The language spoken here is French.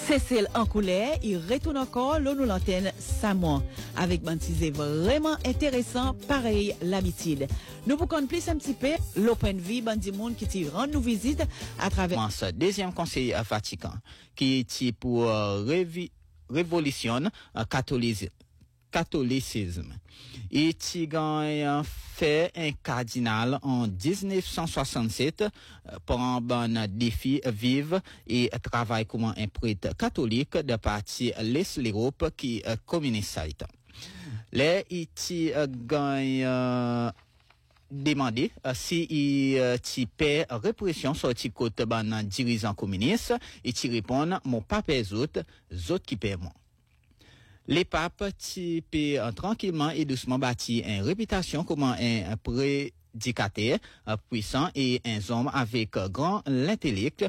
Cécile en couleur, il retourne encore l'eau nous l'antenne Samoan avec bantisé vraiment intéressant, pareil l'habitude. Nous vous connaissons plus un petit peu l'open vie bandi monde qui t'y rend nous visite à travers ce deuxième conseil Vatican qui est pour révolution catholicisme. Et qui gagne fait un cardinal en 1967 pour un bon défi vivre et travailler comme un prêtre catholique de parti l'Est l'Europe qui communiste. Les il gagne demander si il paie répression sur ti côté ban dirigeant communiste et tu répond mon pape les autres qui paient moi. Les papes qui paient tranquillement et doucement bâti une réputation comme un prédicateur puissant et un homme avec grand intellect